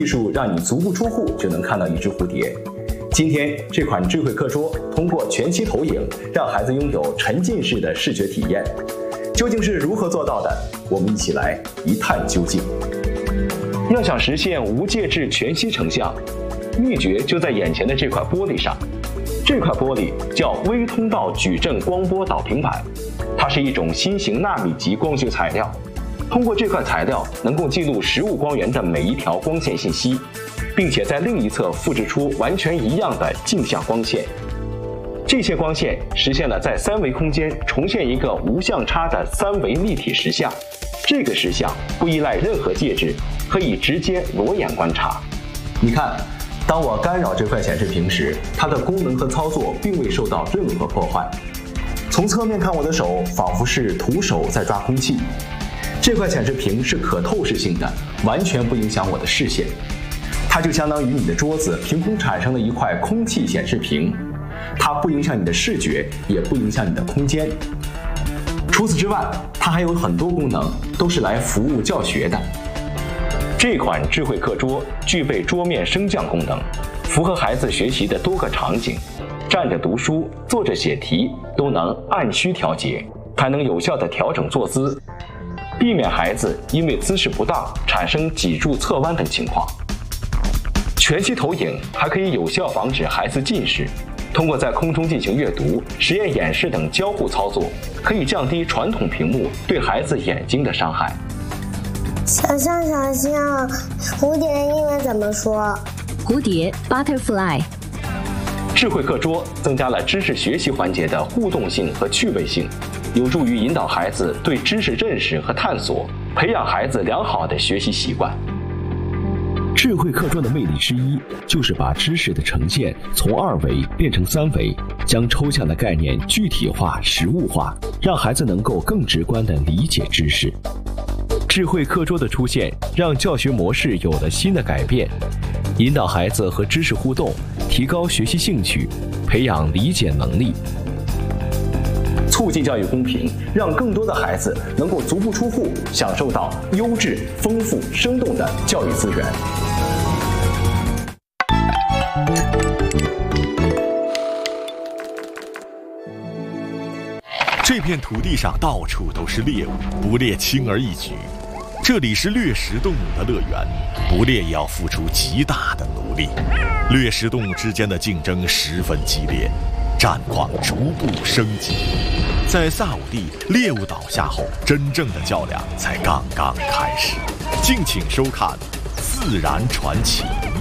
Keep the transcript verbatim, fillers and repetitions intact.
技术让你足不出户就能看到一只蝴蝶。今天这款智慧课桌通过全息投影，让孩子拥有沉浸式的视觉体验。究竟是如何做到的？我们一起来一探究竟。要想实现无介质全息成像，秘诀就在眼前的这块玻璃上。这块玻璃叫微通道矩阵光波导频板，它是一种新型纳米级光学材料。通过这块材料，能够记录实物光源的每一条光线信息，并且在另一侧复制出完全一样的镜像光线。这些光线实现了在三维空间重现一个无相差的三维立体实像。这个实像不依赖任何介质，可以直接裸眼观察。你看，当我干扰这块显示屏时，它的功能和操作并未受到任何破坏。从侧面看，我的手仿佛是徒手在抓空气。这块显示屏是可透视性的，完全不影响我的视线。它就相当于你的桌子凭空产生了一块空气显示屏，它不影响你的视觉，也不影响你的空间。除此之外，它还有很多功能，都是来服务教学的。这款智慧课桌具备桌面升降功能，符合孩子学习的多个场景，站着读书、坐着写题都能按需调节，还能有效地调整坐姿，避免孩子因为姿势不当产生脊柱侧弯等情况。全息投影还可以有效防止孩子近视。通过在空中进行阅读、实验演示等交互操作，可以降低传统屏幕对孩子眼睛的伤害。 小象小象，蝴蝶英文怎么说？ 蝴蝶 butterfly。 智慧课桌增加了知识学习环节的互动性和趣味性，有助于引导孩子对知识认识和探索，培养孩子良好的学习习惯。 智慧课桌的魅力之一，就是把知识的呈现从二维变成三维，将抽象的概念具体化、实物化，让孩子能够更直观地理解知识。智慧课桌的出现，让教学模式有了新的改变，引导孩子和知识互动，提高学习兴趣，培养理解能力， 促进教育公平，让更多的孩子能够足不出户，享受到优质、丰富、生动的教育资源。 这片土地上到处都是猎物，捕猎轻而易举。这里是掠食动物的乐园，捕猎也要付出极大的努力。掠食动物之间的竞争十分激烈，战况逐步升级。在萨武地，猎物倒下后，真正的较量才刚刚开始。敬请收看《自然传奇》。